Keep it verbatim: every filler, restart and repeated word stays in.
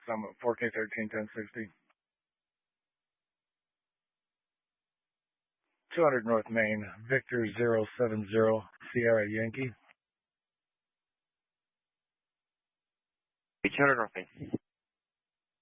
Summit, four K thirteen ten sixty. two hundred North Main, Victor zero seven zero, Sierra Yankee. two hundred North Main.